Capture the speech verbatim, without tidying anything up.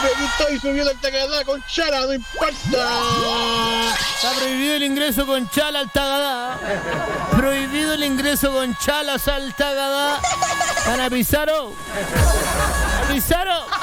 estoy subiendo el Tagadá con chala, no importa. Está prohibido el ingreso con chala al Tagadá. Prohibido el ingreso con chalas al Tagadá. ¿Van a Pizarro? ¿A Pizarro?